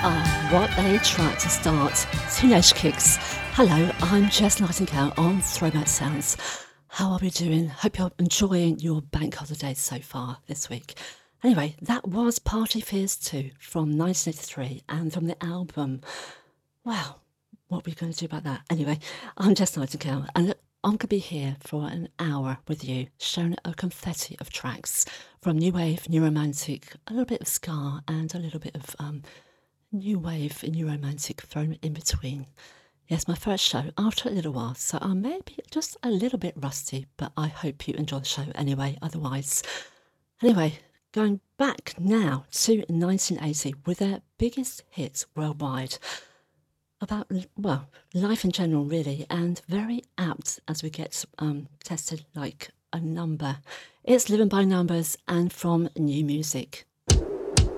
What a track to start. Teenage Kicks. Hello, I'm Jess Nightingale on Throwback Sounds. How are we doing? Hope you're enjoying your bank holidays so far this week. Anyway, that was Party Fears 2 from 1983 and from the album. Wow, what are we going to do about that? Anyway, I'm Jess Nightingale and I'm going to be here for an hour with you, showing a confetti of tracks from new wave, new romantic, a little bit of ska and a little bit of new wave and new romantic thrown in between. Yes, my first show after a little while, so I may be just a little bit rusty, but I hope you enjoy the show anyway, otherwise. Anyway, going back now to 1980 with their biggest hits worldwide about, well, life in general, really, and very apt as we get tested like a number. It's Living by Numbers and from New Music.